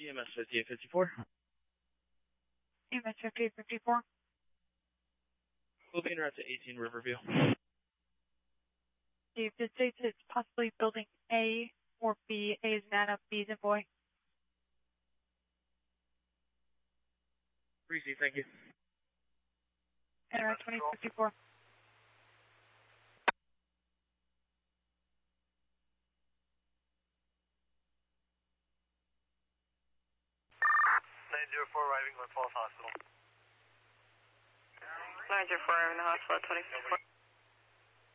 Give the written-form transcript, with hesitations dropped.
EMS 5854. EMS 5854. We'll be en route to 18 Riverview. Steve, it states it's possibly building A or B. A is Nana, B is in boy. Receive, thank you. NR 2054. Arriving at Falls Hospital. 904 arriving at the hospital at 24.